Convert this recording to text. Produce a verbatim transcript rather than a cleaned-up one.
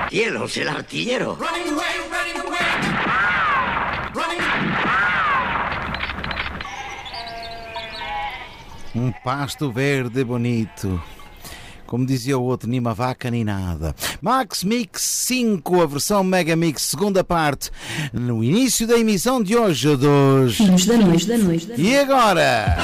Cielos, el artillero. Um pasto verde bonito. Como dizia o outro, nem uma vaca nem nada. Max Mix cinco, a versão Mega Mix, segunda parte, no início da emissão de hoje dos... da noite, da noite, da noite. E agora...